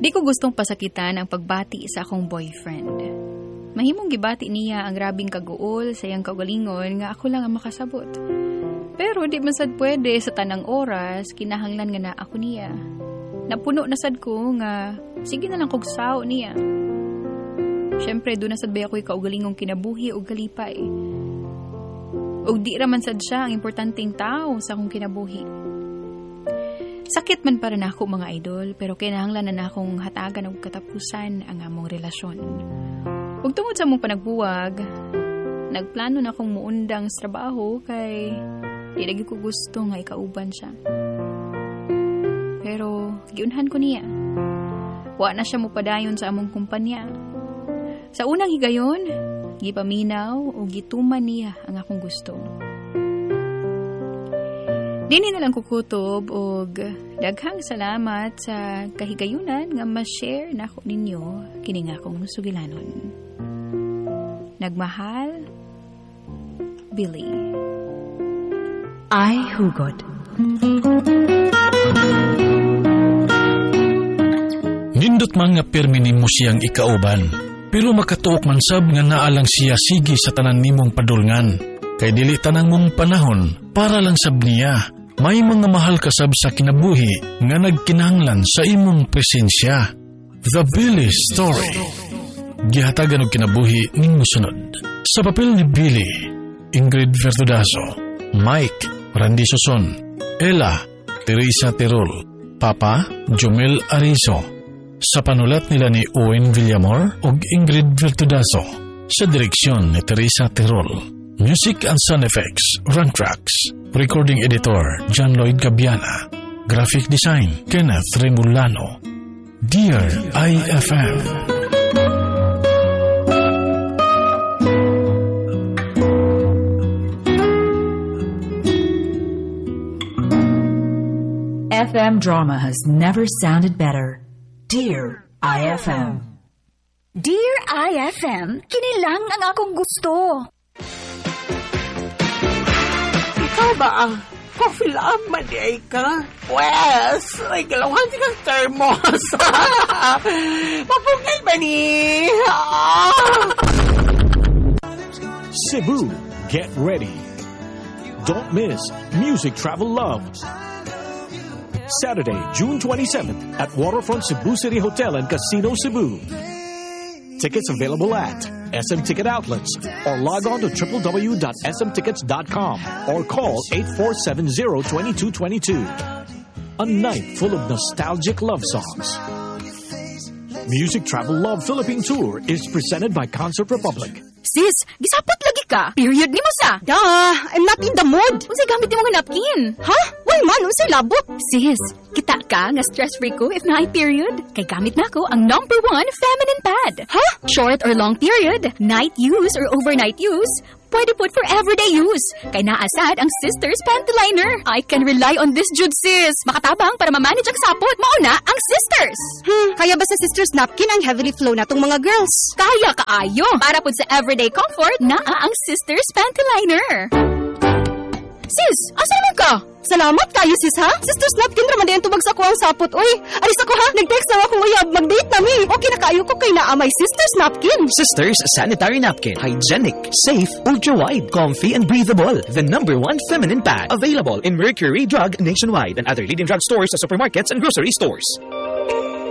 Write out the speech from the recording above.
Di ko gustong pasakitan ang pagbati sa akong boyfriend. Mahimong gibati niya ang grabing kaguol sa iyang kaugalingon nga ako lang ang makasabot. Pero di man sad pwede sa tanang oras kinahanglan nga na ako niya. Napuno na sad ko nga sige na lang kog sao niya. Syempre doon na sad ba ako'y kaugalingong kinabuhi o galipay. O di raman sad siya ang importanteng tao sa akong kinabuhi. Sakit man para na ako mga idol, pero kinahanglan na akong hatagan og katapusan ang among relasyon. Ug tungod sa among panagbuwag, nagplano na akong muundang sa trabaho kay di lagi ko gusto nga ikauban siya. Pero giunhan ko niya. Wa na siya mupadayon sa among kumpanya. Sa unang higayon, gipaminaw o gituman niya ang akong gusto. Dini na lang kukutob og daghang salamat sa kahigayunan nga ma-share na ako ninyo kini nga akong sugilanon. Nagmahal, Billy. Ay hugod. Nindot man nga pirmi nimo siyang ikauban, pero makatuok man sab nga naalang siya sige sa tanan nimong padulngan. Kay dili tanang mong panahon para lang sab niya. May mga mahal kasab sa kinabuhi nga nagkinahanglan sa imong presensya. The Billy Story. Gihatagan og kinabuhi ning mosunod. Sa papel ni Billy, Ingrid Vertudaso, Mike Randy Soson, Ella Teresa Tirol, Papa Jomel Arizo. Sa panulat nila ni Owen Villamor ug Ingrid Vertudaso. Sa direksyon ni Teresa Tirol. Music and Sound Effects, Rantrax. Recording Editor, John Lloyd Gabiana. Graphic Design, Kenneth Remulano. Dear IFM. FM drama has never sounded better. Dear IFM. Dear IFM, kinilang ang akong gusto. Ikaw ba ang coffee lang madiay ka? Pwes, ay galawan kang thermos. Mapungay ba ni? Cebu, get ready. Don't miss Music Travel Love. Saturday, June 27th at Waterfront Cebu City Hotel and Casino Cebu. Tickets available at SM Ticket Outlets or log on to www.smtickets.com or call 8470-2222. A night full of nostalgic love songs. Music Travel Love Philippine Tour is presented by Concert Republic. Sis, gisapot lagi ka. Period ni mo sa. Duh, I'm not in the mood. Unsay gamit nimo nga napkin? Ha? Why man, unsay labot? Sis, kita ka nga stress-free ko if na period. Kay gamit na ko ang #1 feminine pad. Ha? Short or long period, night use or overnight use, pwede put for everyday use. Kay naasad ang Sisters Panty Liner. I can rely on this jud, sis. Makatabang para ma-manage ang sapot. Mauna ang Sisters. Kaya ba sa Sisters napkin ang heavily flow na tong mga girls? Kaya kaayo. Para pud sa everyday comfort, naa ang Sisters Panty Liner. Sis, asa naman ka? Salamat kayo, sis, ha? Sisters napkin raman din tubag sa ko ang sapot. Uy, alis ako, ha? Nag-text na akong uyab. Mag-date na mi. Okay na kayo ko kay naamay Sisters napkin. Sisters Sanitary Napkin. Hygienic, safe, ultra-wide, comfy, and breathable. The #1 feminine pad. Available in Mercury Drug nationwide and other leading drug stores, supermarkets, and grocery stores.